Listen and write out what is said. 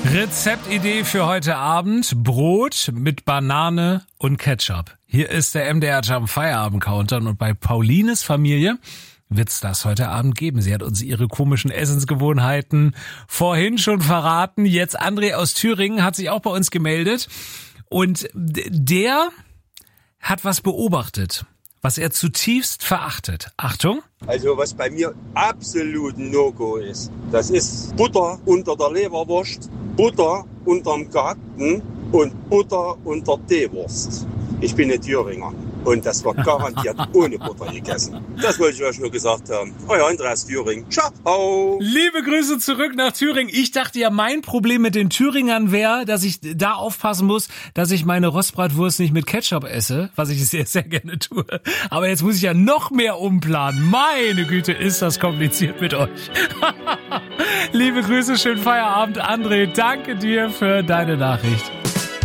Rezeptidee für heute Abend: Brot mit Banane und Ketchup. Hier ist der MDR Jump Feierabend Countdown und bei Paulines Familie wird's das heute Abend geben. Sie hat uns ihre komischen Essensgewohnheiten vorhin schon verraten. Jetzt André aus Thüringen hat sich auch bei uns gemeldet und der hat was beobachtet, was er zutiefst verachtet. Achtung! Also was bei mir absolut ein No-Go ist, das ist Butter unter der Leberwurst, Butter unterm Gehackten und Butter unter Teewurst. Ich bin ein Thüringer und das war garantiert ohne Butter gegessen. Das wollte ich euch nur gesagt haben. Euer Andreas Thüringen. Ciao! Liebe Grüße zurück nach Thüringen. Ich dachte ja, mein Problem mit den Thüringern wäre, dass ich da aufpassen muss, dass ich meine Rostbratwurst nicht mit Ketchup esse, was ich sehr, sehr gerne tue. Aber jetzt muss ich ja noch mehr umplanen. Meine Güte, ist das kompliziert mit euch. Liebe Grüße, schönen Feierabend, André. Danke dir für deine Nachricht.